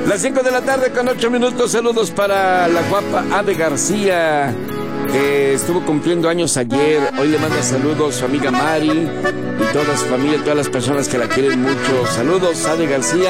Las 5 de la tarde con 8 minutos. Saludos para la guapa Ade García, que estuvo cumpliendo años ayer. Hoy le manda saludos su amiga Mari y toda su familia, todas las personas que la quieren mucho. Saludos, Ade García.